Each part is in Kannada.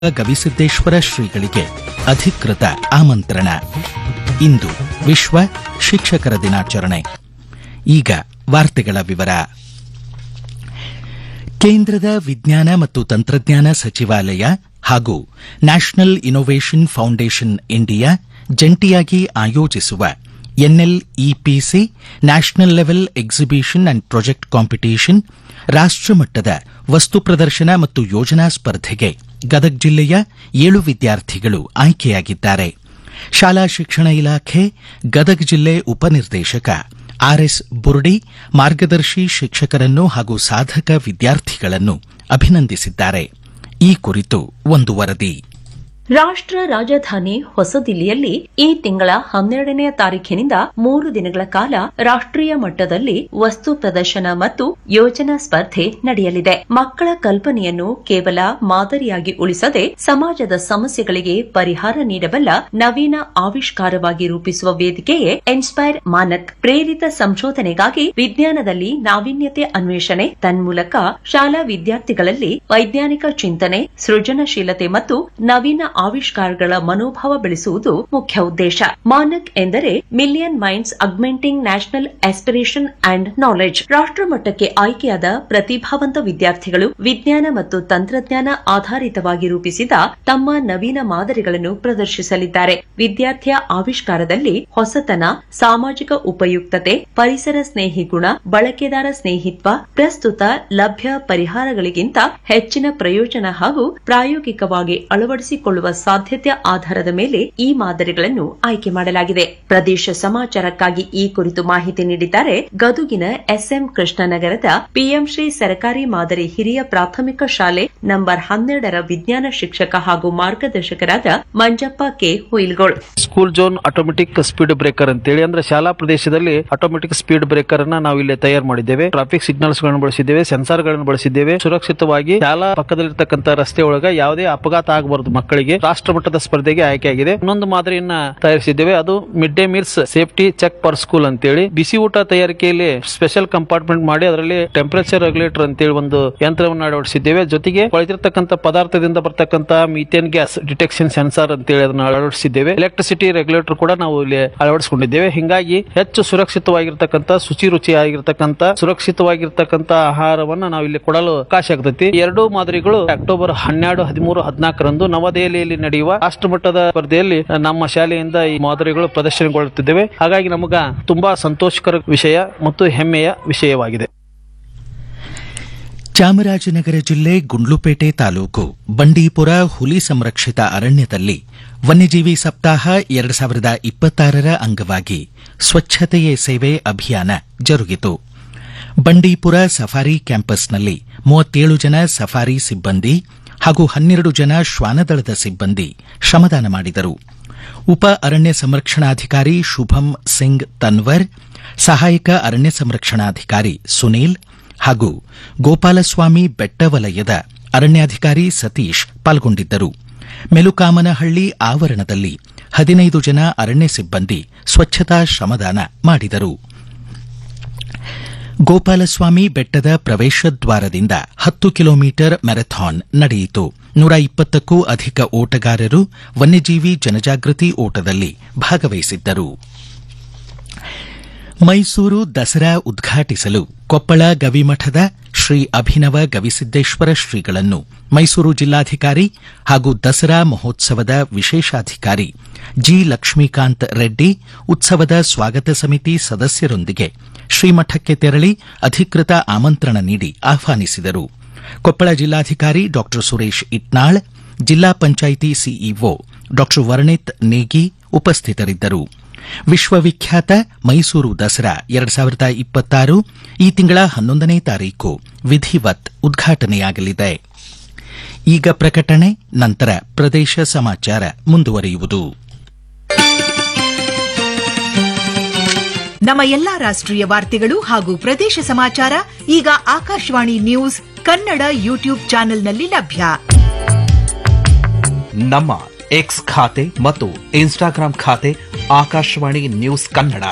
ಗವಿಸಿದ್ದೇಶ್ವರ ಶ್ರೀಗಳಿಗೆ ಅಧಿಕೃತ ಆಮಂತ್ರಣ. ಇಂದು ವಿಶ್ವ ಶಿಕ್ಷಕರ ದಿನಾಚರಣೆ. ಈಗ ವಾರ್ತೆಗಳ ವಿವರ. ಕೇಂದ್ರದ ವಿಜ್ಞಾನ ಮತ್ತು ತಂತ್ರಜ್ಞಾನ ಸಚಿವಾಲಯ ಹಾಗೂ ನ್ಯಾಷನಲ್ ಇನ್ನೋವೇಷನ್ ಫೌಂಡೇಶನ್ ಇಂಡಿಯಾ ಜಂಟಿಯಾಗಿ ಆಯೋಜಿಸುವ ಎನ್ಎಲ್ಇಪಿಸಿ national level exhibition and project competition ರಾಷ್ಟಮಟ್ಟದ ವಸ್ತು ಪ್ರದರ್ಶನ ಮತ್ತು ಯೋಜನಾ ಸ್ಪರ್ಧೆಗೆ ಗದಗ ಜಿಲ್ಲೆಯ 7 ವಿದ್ಯಾರ್ಥಿಗಳು ಆಯ್ಕೆಯಾಗಿದ್ದಾರೆ. ಶಾಲಾ ಶಿಕ್ಷಣ ಇಲಾಖೆ ಗದಗ ಜಿಲ್ಲೆ ಉಪನಿರ್ದೇಶಕ ಆರ್ಎಸ್ ಬುರ್ಡಿ ಮಾರ್ಗದರ್ಶಿ ಶಿಕ್ಷಕರನ್ನು ಹಾಗೂ ಸಾಧಕ ವಿದ್ಯಾರ್ಥಿಗಳನ್ನು ಅಭಿನಂದಿಸಿದ್ದಾರೆ. ಈ ಕುರಿತು ಒಂದು ವರದಿ. ರಾಷ್ಟ್ರ ರಾಜಧಾನಿ ಹೊಸದಿಲ್ಲಿಯಲ್ಲಿ ಈ ತಿಂಗಳ 12ನೇ ತಾರೀಖಿನಿಂದ 3 ದಿನಗಳ ಕಾಲ ರಾಷ್ಟ್ರೀಯ ಮಟ್ಟದಲ್ಲಿ ವಸ್ತು ಪ್ರದರ್ಶನ ಮತ್ತು ಯೋಜನಾ ಸ್ಪರ್ಧೆ ನಡೆಯಲಿದೆ. ಮಕ್ಕಳ ಕಲ್ಪನೆಯನ್ನು ಕೇವಲ ಮಾದರಿಯಾಗಿ ಉಳಿಸದೆ ಸಮಾಜದ ಸಮಸ್ಯೆಗಳಿಗೆ ಪರಿಹಾರ ನೀಡಬಲ್ಲ ನವೀನ ಆವಿಷ್ಕಾರವಾಗಿ ರೂಪಿಸುವ ವೇದಿಕೆಯೇ ಇನ್ಸ್ಪೈರ್ ಮಾನಕ್. ಪ್ರೇರಿತ ಸಂಶೋಧನೆಗಾಗಿ ವಿಜ್ಞಾನದಲ್ಲಿ ನಾವೀನ್ಯತೆ ಅನ್ವೇಷಣೆ ತನ್ಮೂಲಕ ಶಾಲಾ ವಿದ್ಯಾರ್ಥಿಗಳಲ್ಲಿ ವೈಜ್ಞಾನಿಕ ಚಿಂತನೆ, ಸೃಜನಶೀಲತೆ ಮತ್ತು ನವೀನ ಆವಿಷ್ಕಾರಗಳ ಮನೋಭಾವ ಬೆಳೆಸುವುದು ಮುಖ್ಯ ಉದ್ದೇಶ. ಮಾನಕ್ ಎಂದರೆ million minds augmenting national aspiration and knowledge. ರಾಷ್ಟ್ರಮಟ್ಟಕ್ಕೆ ಆಯ್ಕೆಯಾದ ಪ್ರತಿಭಾವಂತ ವಿದ್ಯಾರ್ಥಿಗಳು ವಿಜ್ಞಾನ ಮತ್ತು ತಂತ್ರಜ್ಞಾನ ಆಧಾರಿತವಾಗಿ ರೂಪಿಸಿದ ತಮ್ಮ ನವೀನ ಮಾದರಿಗಳನ್ನು ಪ್ರದರ್ಶಿಸಲಿದ್ದಾರೆ. ವಿದ್ಯಾರ್ಥಿಯ ಆವಿಷ್ಕಾರದಲ್ಲಿ ಹೊಸತನ, ಸಾಮಾಜಿಕ ಉಪಯುಕ್ತತೆ, ಪರಿಸರ ಸ್ನೇಹಿ ಗುಣ, ಬಳಕೆದಾರ ಸ್ನೇಹಿತ್ವ, ಪ್ರಸ್ತುತ ಲಭ್ಯ ಪರಿಹಾರಗಳಿಗಿಂತ ಹೆಚ್ಚಿನ ಪ್ರಯೋಜನ ಹಾಗೂ ಪ್ರಾಯೋಗಿಕವಾಗಿ ಅಳವಡಿಸಿಕೊಳ್ಳುವ ಸಾಧ್ಯತೆಯ ಆಧಾರದ ಮೇಲೆ ಈ ಮಾದರಿಗಳನ್ನು ಆಯ್ಕೆ ಮಾಡಲಾಗಿದೆ. ಪ್ರದೇಶ ಸಮಾಚಾರಕ್ಕಾಗಿ ಈ ಕುರಿತು ಮಾಹಿತಿ ನೀಡಿದ್ದಾರೆ ಗದುಗಿನ ಎಸ್ಎಂ ಕೃಷ್ಣನಗರದ ಪಿಎಂ ಶ್ರೀ ಸರ್ಕಾರಿ ಮಾದರಿ ಹಿರಿಯ ಪ್ರಾಥಮಿಕ ಶಾಲೆ ನಂಬರ್ 12ರ ವಿಜ್ಞಾನ ಶಿಕ್ಷಕ ಹಾಗೂ ಮಾರ್ಗದರ್ಶಕರಾದ Manjappa K Huilgol. School zone automatic speed breaker ಅಂತೇಳಿ, ಅಂದ್ರೆ ಶಾಲಾ ಪ್ರದೇಶದಲ್ಲಿ ಆಟೋಮೆಟಿಕ್ ಸ್ಪೀಡ್ ಬ್ರೇಕರ್ ಅನ್ನ ನಾವು ಇಲ್ಲಿ ತಯಾರು ಮಾಡಿದ್ದೇವೆ. ಟ್ರಾಫಿಕ್ ಸಿಗ್ನಲ್ಸ್ ಗಳನ್ನು ಬಳಸಿದ್ದೇವೆ, ಸೆನ್ಸಾರ್ ಗಳನ್ನು ಬಳಸಿದ್ದೇವೆ. ಸುರಕ್ಷಿತವಾಗಿ ಶಾಲಾ ಪಕ್ಕದಲ್ಲಿರ್ತಕ್ಕಂಥ ರಸ್ತೆ ಒಳಗ ಯಾವುದೇ ಅಪಘಾತ ಆಗಬಾರದು ಮಕ್ಕಳಿಗೆ ರಾಷ್ಟ್ರ ಮಟ್ಟದ ಸ್ಪರ್ಧೆಗೆ ಆಯ್ಕೆಯಾಗಿದೆ. ಇನ್ನೊಂದು ಮಾದರಿಯನ್ನ ತಯಾರಿಸಿದ್ದೇವೆ, ಅದು mid day meals safety check per school ಅಂತೇಳಿ. ಬಿಸಿ ಊಟ ತಯಾರಿಕೆಯಲ್ಲಿ ಸ್ಪೆಷಲ್ ಕಂಪಾರ್ಟ್ಮೆಂಟ್ ಮಾಡಿ ಅದರಲ್ಲಿ ಟೆಂಪರೇಚರ್ ರೆಗ್ಯುಲೇಟರ್ ಅಂತೇಳಿ ಒಂದು ಯಂತ್ರವನ್ನು ಅಳವಡಿಸಿದ್ದೇವೆ. ಜೊತೆಗೆ ಕೊಳೆತಿರ್ತಕ್ಕಂಥ ಪದಾರ್ಥದಿಂದ ಬರ್ತಕ್ಕಂಥ ಮೀಥೇನ್ ಗ್ಯಾಸ್ ಡಿಟೆಕ್ಷನ್ ಸೆನ್ಸಾರ್ ಅಂತೇಳಿ ಅದನ್ನು ಅಳವಡಿಸಿದ್ದೇವೆ. ಎಲೆಕ್ಟ್ರಿಸಿಟಿ ರೆಗ್ಯುಲೇಟರ್ ಕೂಡ ನಾವು ಇಲ್ಲಿ ಅಳವಡಿಸಿಕೊಂಡಿದ್ದೇವೆ. ಹಿಂಗಾಗಿ ಹೆಚ್ಚು ಸುರಕ್ಷಿತವಾಗಿರ್ತಕ್ಕಂಥ, ಶುಚಿ ರುಚಿಯಾಗಿರ್ತಕ್ಕಂಥ, ಸುರಕ್ಷಿತವಾಗಿರ್ತಕ್ಕಂಥ ಆಹಾರವನ್ನು ನಾವು ಇಲ್ಲಿ ಕೊಡಲು ಅವಕಾಶ ಆಗ್ತೈತಿ. 2 ಮಾದರಿಗಳು ಅಕ್ಟೋಬರ್ 12, 13, 14ರಂದು ನವದೆಹಲಿಯಲ್ಲಿ ನಡೆಯುವ ರಾಷ್ಟ್ರಮಟ್ಟದ ಸ್ಪರ್ಧೆಯಲ್ಲಿ ನಮ್ಮ ಶಾಲೆಯಿಂದ ಈ ಮಾದರಿಗಳು ಪ್ರದರ್ಶನಗೊಳ್ಳುತ್ತಿದ್ದೇವೆ. ಹಾಗಾಗಿ ನಮಗ ತುಂಬಾ ಸಂತೋಷಕರ ವಿಷಯ ಮತ್ತು ಹೆಮ್ಮೆಯ ವಿಷಯವಾಗಿದೆ. ಚಾಮರಾಜನಗರ ಜಿಲ್ಲೆ ಗುಂಡ್ಲುಪೇಟೆ ತಾಲೂಕು ಬಂಡೀಪುರ ಹುಲಿ ಸಂರಕ್ಷಿತ ಅರಣ್ಯದಲ್ಲಿ ವನ್ಯಜೀವಿ ಸಪ್ತಾಹ 2026ರ ಅಂಗವಾಗಿ ಸ್ವಚ್ಛತೆಯೇ ಸೇವೆ ಅಭಿಯಾನ ಜರುಗಿತು. ಬಂಡೀಪುರ ಸಫಾರಿ ಕ್ಯಾಂಪಸ್ನಲ್ಲಿ 37 ಜನ ಸಫಾರಿ ಸಿಬ್ಬಂದಿ ಹಾಗೂ 12 ಜನ ಶ್ವಾನದಳದ ಸಿಬ್ಬಂದಿ ಶ್ರಮದಾನ ಮಾಡಿದರು. ಉಪ ಅರಣ್ಯ ಸಂರಕ್ಷಣಾಧಿಕಾರಿ ಶುಭಂ ಸಿಂಗ್ ತನ್ವರ್, ಸಹಾಯಕ ಅರಣ್ಯ ಸಂರಕ್ಷಣಾಧಿಕಾರಿ ಸುನೀಲ್ ಹಾಗೂ ಗೋಪಾಲಸ್ವಾಮಿ ಬೆಟ್ಟ ವಲಯದ ಅರಣ್ಯಾಧಿಕಾರಿ ಸತೀಶ್ ಪಾಲ್ಗೊಂಡಿದ್ದರು. ಮೆಲುಕಾಮನಹಳ್ಳಿ ಆವರಣದಲ್ಲಿ 15 ಜನ ಅರಣ್ಯ ಸಿಬ್ಬಂದಿ ಸ್ವಚ್ಛತಾ ಶ್ರಮದಾನ ಮಾಡಿದರು. ಗೋಪಾಲಸ್ವಾಮಿ ಬೆಟ್ಟದ ಪ್ರವೇಶ ದ್ವಾರದಿಂದ 10 ಕಿಲೋಮೀಟರ್ ಮ್ಯಾರಥಾನ್ ನಡೆಯಿತು. 120ಕ್ಕೂ ಅಧಿಕ ಓಟಗಾರರು ವನ್ಯಜೀವಿ ಜನಜಾಗೃತಿ ಓಟದಲ್ಲಿ ಭಾಗವಹಿಸಿದ್ದರು. ಮೈಸೂರು ದಸರಾ ಉದ್ಘಾಟಿಸಲು ಕೊಪ್ಪಳ ಗವಿಮಠದ ಶ್ರೀ ಅಭಿನವ ಗವಿಸಿದ್ದೇಶ್ವರ ಶ್ರೀಗಳನ್ನು ಮೈಸೂರು ಜಿಲ್ಲಾಧಿಕಾರಿ ಹಾಗೂ ದಸರಾ ಮಹೋತ್ಸವದ ವಿಶೇಷಾಧಿಕಾರಿ ಜಿ ಲಕ್ಷ್ಮೀಕಾಂತ್ ರೆಡ್ಡಿ ಉತ್ಸವದ ಸ್ವಾಗತ ಸಮಿತಿ ಸದಸ್ಯರೊಂದಿಗೆ ಶ್ರೀಮಠಕ್ಕೆ ತೆರಳಿ ಅಧಿಕೃತ ಆಮಂತ್ರಣ ನೀಡಿ ಆಹ್ವಾನಿಸಿದರು. ಕೊಪ್ಪಳ ಜಿಲ್ಲಾಧಿಕಾರಿ ಡಾ ಸುರೇಶ್ ಇಟ್ನಾಳ್, ಜಿಲ್ಲಾ ಪಂಚಾಯಿತಿ ಸಿಇಒ ಡಾ ವರ್ಣಿತ್ ನೇಗಿ ಉಪಸ್ಥಿತರಿದ್ದರು. ವಿಶ್ವವಿಖ್ಯಾತ ಮೈಸೂರು ದಸರಾ 2026 ಈ ತಿಂಗಳ 11ನೇ ತಾರೀಕು ವಿಧಿವತ್ ಉದ್ಘಾಟನೆಯಾಗಲಿದೆ. ಈಗ ಪ್ರಕಟಣೆ, ನಂತರ ಪ್ರದೇಶ ಸಮಾಚಾರ ಮುಂದುವರಿಯುವುದು. ನಮ್ಮ ಎಲ್ಲಾ ರಾಷ್ಟ್ರೀಯ ವಾರ್ತೆಗಳು ಹಾಗೂ ಪ್ರದೇಶ ಸಮಾಚಾರ ಈಗ ಆಕಾಶವಾಣಿ ನ್ಯೂಸ್ ಕನ್ನಡ ಯೂಟ್ಯೂಬ್ ಚಾನೆಲ್ನಲ್ಲಿ ಲಭ್ಯ. ನಮ್ಮ ಎಕ್ಸ್ ಖಾತೆ ಮತ್ತು ಇನ್ಸ್ಟಾಗ್ರಾಂ ಖಾತೆ ಆಕಾಶವಾಣಿ ನ್ಯೂಸ್ ಕನ್ನಡ.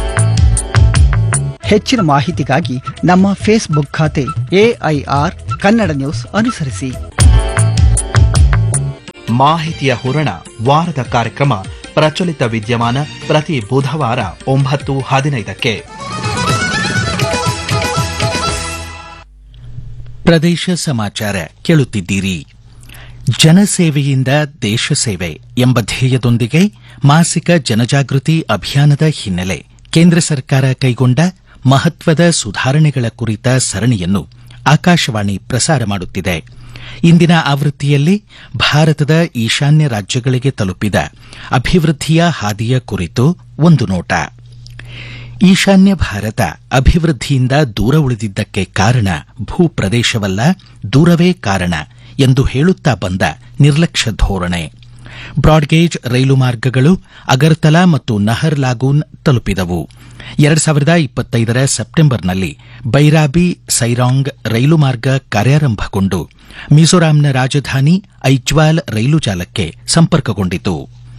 ಹೆಚ್ಚಿನ ಮಾಹಿತಿಗಾಗಿ ನಮ್ಮ ಫೇಸ್ಬುಕ್ ಖಾತೆ AIR ಕನ್ನಡ ನ್ಯೂಸ್ ಅನುಸರಿಸಿ. ಮಾಹಿತಿಯ ಹೂರಣ ವಾರದ ಕಾರ್ಯಕ್ರಮ ಪ್ರಚಲಿತ ವಿದ್ಯಮಾನ ಪ್ರತಿ ಬುಧವಾರ 9:15. ಪ್ರದೇಶ ಸಮಾಚಾರ ಕೇಳುತ್ತಿದ್ದೀರಿ. ಜನಸೇವೆಯಿಂದ ದೇಶ ಸೇವೆ ಎಂಬ ಧ್ಯೇಯದೊಂದಿಗೆ ಮಾಸಿಕ ಜನಜಾಗೃತಿ ಅಭಿಯಾನದ ಹಿನ್ನೆಲೆ ಕೇಂದ್ರ ಸರ್ಕಾರ ಕೈಗೊಂಡ ಮಹತ್ವದ ಸುಧಾರಣೆಗಳ ಕುರಿತ ಸರಣಿಯನ್ನು ಆಕಾಶವಾಣಿ ಪ್ರಸಾರ ಮಾಡುತ್ತಿದೆ. ಇಂದಿನ ಆವೃತ್ತಿಯಲ್ಲಿ ಭಾರತದ ಈಶಾನ್ಯ ರಾಜ್ಯಗಳಿಗೆ ತಲುಪಿದ ಅಭಿವೃದ್ಧಿಯ ಹಾದಿಯ ಕುರಿತು ಒಂದು ನೋಟ. ಈಶಾನ್ಯ ಭಾರತ ಅಭಿವೃದ್ಧಿಯಿಂದ ದೂರ ಉಳಿದಿದ್ದಕ್ಕೆ ಕಾರಣ ಭೂಪ್ರದೇಶವಲ್ಲ, ದೂರವೇ ಕಾರಣ ಎಂದು ಹೇಳುತ್ತಾ ಬಂದ ನಿರ್ಲಕ್ಷ್ಯ ಧೋರಣೆ. ಬ್ರಾಡ್ಗೇಜ್ ರೈಲು ಮಾರ್ಗಗಳು ಅಗರ್ತಲಾ ಮತ್ತು ನಹರ್ ಲಾಗೂನ್ ತಲುಪಿದವು. 2025 ಸೆಪ್ಟೆಂಬರ್ನಲ್ಲಿ ಬೈರಾಬಿ ಸೈರಾಂಗ್ ರೈಲು ಮಾರ್ಗ ಕಾರ್ಯಾರಂಭಗೊಂಡು ಮಿಜೋರಾಂನ ರಾಜಧಾನಿ ಐಜ್ವಾಲ್ ರೈಲು ಜಾಲಕ್ಕೆ ಸಂಪರ್ಕಗೊಂಡಿತು.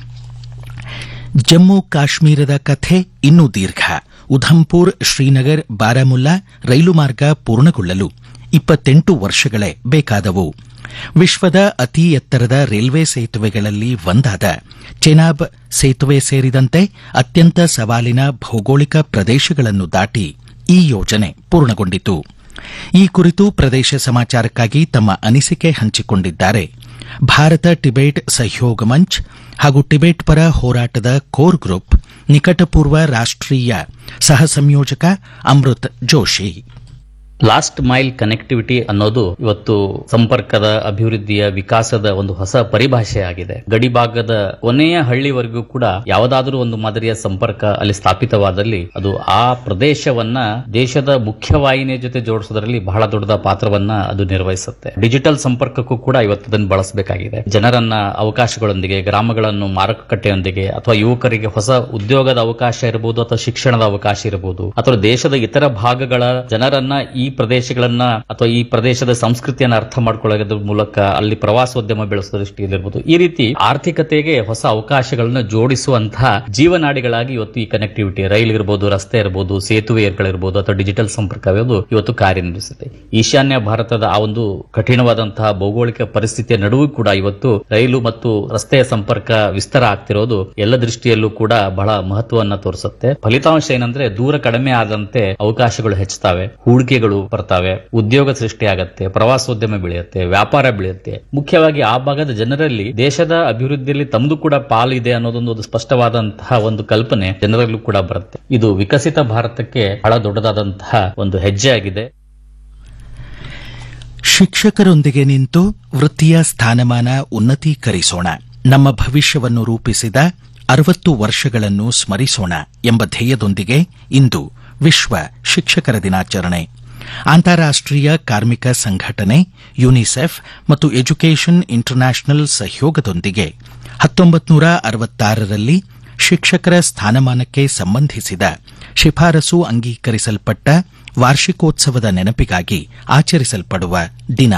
ಜಮ್ಮು ಕಾಶ್ಮೀರದ ಕಥೆ ಇನ್ನೂ ದೀರ್ಘ. ಉಧಂಪುರ್ ಶ್ರೀನಗರ್ ಬಾರಾಮುಲ್ಲಾ ರೈಲು ಮಾರ್ಗ ಪೂರ್ಣಗೊಳ್ಳಲು 28 ವರ್ಷಗಳೇ ಬೇಕಾದವು. ವಿಶ್ವದ ಅತಿ ಎತ್ತರದ ರೈಲ್ವೆ ಸೇತುವೆಗಳಲ್ಲಿ ಒಂದಾದ ಚೆನಾಬ್ ಸೇತುವೆ ಸೇರಿದಂತೆ ಅತ್ಯಂತ ಸವಾಲಿನ ಭೌಗೋಳಿಕ ಪ್ರದೇಶಗಳನ್ನು ದಾಟಿ ಈ ಯೋಜನೆ ಪೂರ್ಣಗೊಂಡಿತು. ಈ ಕುರಿತು ಪ್ರದೇಶ ಸಮಾಚಾರಕ್ಕಾಗಿ ತಮ್ಮ ಅನಿಸಿಕೆ ಹಂಚಿಕೊಂಡಿದ್ದಾರೆ ಭಾರತ ಟಿಬೆಟ್ ಸಹಯೋಗ ಮಂಚ್ ಹಾಗೂ ಟಿಬೆಟ್ ಪರ ಹೋರಾಟದ ಕೋರ್ ಗ್ರೂಪ್ ನಿಕಟಪೂರ್ವ ರಾಷ್ಟ್ರೀಯ ಸಹ ಸಂಯೋಜಕ Amrit Joshi. Last mile connectivity ಅನ್ನೋದು ಇವತ್ತು ಸಂಪರ್ಕದ ಅಭಿವೃದ್ಧಿಯ ವಿಕಾಸದ ಒಂದು ಹೊಸ ಪರಿಭಾಷೆಯಾಗಿದೆ. ಗಡಿಭಾಗದ ಕೊನೆಯ ಹಳ್ಳಿವರೆಗೂ ಕೂಡ ಯಾವುದಾದ್ರೂ ಒಂದು ಮಾದರಿಯ ಸಂಪರ್ಕ ಅಲ್ಲಿ ಸ್ಥಾಪಿತವಾದಲ್ಲಿ ಅದು ಆ ಪ್ರದೇಶವನ್ನ ದೇಶದ ಮುಖ್ಯವಾಹಿನಿಯ ಜೊತೆ ಜೋಡಿಸೋದ್ರಲ್ಲಿ ಬಹಳ ದೊಡ್ಡದ ಪಾತ್ರವನ್ನ ಅದು ನಿರ್ವಹಿಸುತ್ತೆ. ಡಿಜಿಟಲ್ ಸಂಪರ್ಕಕ್ಕೂ ಕೂಡ ಇವತ್ತು ಅದನ್ನು ಬಳಸಬೇಕಾಗಿದೆ. ಜನರನ್ನ ಅವಕಾಶಗಳೊಂದಿಗೆ, ಗ್ರಾಮಗಳನ್ನು ಮಾರುಕಟ್ಟೆಯೊಂದಿಗೆ, ಅಥವಾ ಯುವಕರಿಗೆ ಹೊಸ ಉದ್ಯೋಗದ ಅವಕಾಶ ಇರಬಹುದು, ಅಥವಾ ಶಿಕ್ಷಣದ ಅವಕಾಶ ಇರಬಹುದು, ಅಥವಾ ದೇಶದ ಇತರ ಭಾಗಗಳ ಜನರನ್ನ ಈ ಪ್ರದೇಶಗಳನ್ನ ಅಥವಾ ಈ ಪ್ರದೇಶದ ಸಂಸ್ಕೃತಿಯನ್ನು ಅರ್ಥ ಮಾಡ್ಕೊಳ್ಳೋದ್ರ ಮೂಲಕ ಅಲ್ಲಿ ಪ್ರವಾಸೋದ್ಯಮ ಬೆಳೆಸೋ ದೃಷ್ಟಿಯಲ್ಲಿರ್ಬೋದು, ಈ ರೀತಿ ಆರ್ಥಿಕತೆಗೆ ಹೊಸ ಅವಕಾಶಗಳನ್ನ ಜೋಡಿಸುವಂತಹ ಜೀವನಾಡಿಗಳಾಗಿ ಇವತ್ತು ಈ ಕನೆಕ್ಟಿವಿಟಿ ರೈಲ್ ಇರಬಹುದು, ರಸ್ತೆ ಇರಬಹುದು, ಸೇತುವೆಗಳಿರಬಹುದು ಅಥವಾ ಡಿಜಿಟಲ್ ಸಂಪರ್ಕ ಇವತ್ತು ಕಾರ್ಯನಿರ್ವಹಿಸುತ್ತೆ. ಈಶಾನ್ಯ ಭಾರತದ ಆ ಒಂದು ಕಠಿಣವಾದಂತಹ ಭೌಗೋಳಿಕ ಪರಿಸ್ಥಿತಿಯ ನಡುವೆ ಕೂಡ ಇವತ್ತು ರೈಲು ಮತ್ತು ರಸ್ತೆಯ ಸಂಪರ್ಕ ವಿಸ್ತಾರ ಆಗ್ತಿರೋದು ಎಲ್ಲ ದೃಷ್ಟಿಯಲ್ಲೂ ಕೂಡ ಬಹಳ ಮಹತ್ವವನ್ನ ತೋರಿಸುತ್ತೆ. ಫಲಿತಾಂಶ ಏನಂದ್ರೆ ದೂರ ಕಡಿಮೆ ಆದಂತೆ ಅವಕಾಶಗಳು ಹೆಚ್ಚುತ್ತವೆ, ಹೂಡಿಕೆಗಳು ಬರ್ತಾವೆ, ಉದ್ಯೋಗ ಸೃಷ್ಟಿಯಾಗತ್ತೆ, ಪ್ರವಾಸೋದ್ಯಮ ಬೆಳೆಯುತ್ತೆ, ವ್ಯಾಪಾರ ಬೆಳೆಯುತ್ತೆ. ಮುಖ್ಯವಾಗಿ ಆ ಭಾಗದ ಜನರಲ್ಲಿ ದೇಶದ ಅಭಿವೃದ್ಧಿಯಲ್ಲಿ ತಮ್ಮದು ಕೂಡ ಪಾಲಿದೆ ಅನ್ನೋದೊಂದು ಸ್ಪಷ್ಟವಾದಂತಹ ಒಂದು ಕಲ್ಪನೆ ಜನರಲ್ಲೂ ಕೂಡ ಬರುತ್ತೆ. ಇದು ವಿಕಸಿತ ಭಾರತಕ್ಕೆ ಬಹಳ ದೊಡ್ಡದಾದಂತಹ ಒಂದು ಹೆಜ್ಜೆ ಆಗಿದೆ. ಶಿಕ್ಷಕರೊಂದಿಗೆ ನಿಂತು ವೃತ್ತಿಯ ಸ್ಥಾನಮಾನ ಉನ್ನತೀಕರಿಸೋಣ, ನಮ್ಮ ಭವಿಷ್ಯವನ್ನು ರೂಪಿಸಿದ 60 ವರ್ಷಗಳನ್ನು ಸ್ಮರಿಸೋಣ ಎಂಬ ಧ್ಯೇಯದೊಂದಿಗೆ ಇಂದು ವಿಶ್ವ ಶಿಕ್ಷಕರ ದಿನಾಚರಣೆ. ಅಂತಾರಾಷ್ಟೀಯ ಕಾರ್ಮಿಕ ಸಂಘಟನೆ ಯುನಿಸೆಫ್ ಮತ್ತು ಎಜುಕೇಷನ್ ಇಂಟರ್ನ್ಯಾಷನಲ್ ಸಹಯೋಗದೊಂದಿಗೆ 1966ರಲ್ಲಿ ಶಿಕ್ಷಕರ ಸ್ಥಾನಮಾನಕ್ಕೆ ಸಂಬಂಧಿಸಿದ ಶಿಫಾರಸು ಅಂಗೀಕರಿಸಲ್ಪಟ್ಟ ವಾರ್ಷಿಕೋತ್ಸವದ ನೆನಪಿಗಾಗಿ ಆಚರಿಸಲ್ಪಡುವ ದಿನ.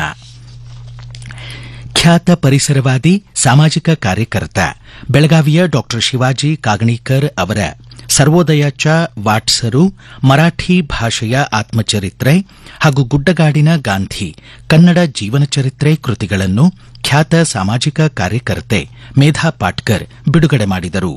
ಖ್ಯಾತ ಪರಿಸರವಾದಿ, ಸಾಮಾಜಿಕ ಕಾರ್ಯಕರ್ತ, ಬೆಳಗಾವಿಯ ಡಾ ಶಿವಾಜಿ ಕಾಗಣೀಕರ್ ಅವರ ಸರ್ವೋದಯಚ ವಾಟ್ಸರು, ಮರಾಠಿ ಭಾಷೆಯ ಆತ್ಮಚರಿತ್ರೆ ಹಾಗೂ ಗುಡ್ಡಗಾಡಿನ ಗಾಂಧಿ ಕನ್ನಡ ಜೀವನ ಚರಿತ್ರೆ ಕೃತಿಗಳನ್ನು ಖ್ಯಾತ ಸಾಮಾಜಿಕ ಕಾರ್ಯಕರ್ತೆ ಮೇಧಾ ಪಾಟ್ಕರ್ ಬಿಡುಗಡೆ ಮಾಡಿದರು.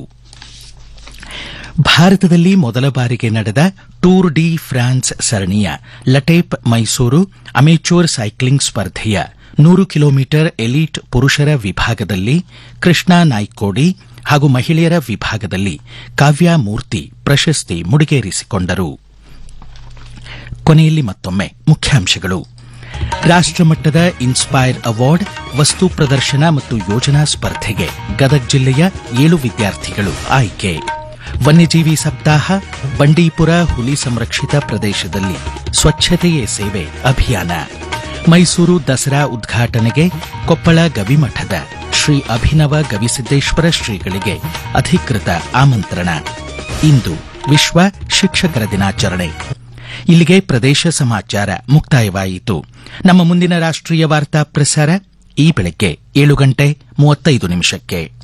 ಭಾರತದಲ್ಲಿ ಮೊದಲ ಬಾರಿಗೆ ನಡೆದ ಟೂರ್ ಡಿ ಫ್ರಾನ್ಸ್ ಸರಣಿಯ ಲಟೇಪ್ ಮೈಸೂರು ಅಮೆಚೂರ್ ಸೈಕ್ಲಿಂಗ್ ಸ್ಪರ್ಧೆಯ 100 ಕಿಲೋಮೀಟರ್ ಎಲೀಟ್ ಪುರುಷರ ವಿಭಾಗದಲ್ಲಿ ಕೃಷ್ಣಾ ನಾಯ್ಕೋಡಿ ಹಾಗೂ ಮಹಿಳೆಯರ ವಿಭಾಗದಲ್ಲಿ ಕಾವ್ಯ ಮೂರ್ತಿ ಪ್ರಶಸ್ತಿ ಮುಡಿಗೇರಿಸಿಕೊಂಡರು. ಕೊನೆಯಲ್ಲಿ ಮತ್ತೊಮ್ಮೆ ಮುಖ್ಯಾಂಶಗಳು. ರಾಷ್ಟಮಟ್ಟದ ಇನ್ಸ್ಪೈರ್ ಅವಾರ್ಡ್ ವಸ್ತು ಪ್ರದರ್ಶನ ಮತ್ತು ಯೋಜನಾ ಸ್ಪರ್ಧೆಗೆ ಗದಗ ಜಿಲ್ಲೆಯ 7 ವಿದ್ಯಾರ್ಥಿಗಳು ಆಯ್ಕೆ. ವನ್ಯಜೀವಿ ಸಪ್ತಾಹ, ಬಂಡೀಪುರ ಹುಲಿ ಸಂರಕ್ಷಿತ ಪ್ರದೇಶದಲ್ಲಿ ಸ್ವಚ್ಛತೆಯೇ ಸೇವೆ ಅಭಿಯಾನ. ಮೈಸೂರು ದಸರಾ ಉದ್ಘಾಟನೆಗೆ ಕೊಪ್ಪಳ ಗವಿಮಠದ ಶ್ರೀ ಅಭಿನವ ಗವಿಸಿದ್ದೇಶ್ವರ ಶ್ರೀಗಳಿಗೆ ಅಧಿಕೃತ ಆಮಂತ್ರಣ. ಇಂದು ವಿಶ್ವ ಶಿಕ್ಷಕರ ದಿನಾಚರಣೆ. ಇಲ್ಲಿಗೆ ಪ್ರದೇಶ ಸಮಾಚಾರ ಮುಕ್ತಾಯವಾಯಿತು. ನಮ್ಮ ಮುಂದಿನ ರಾಷ್ಟ್ರೀಯ ವಾರ್ತಾ ಪ್ರಸಾರ ಈ ಬೆಳಗ್ಗೆ 7:35